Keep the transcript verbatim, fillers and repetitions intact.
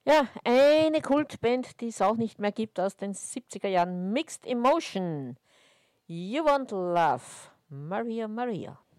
Ja, eine Kultband, die es auch nicht mehr gibt aus den siebziger Jahren. Mixed Emotion. You Want Love. Maria Maria.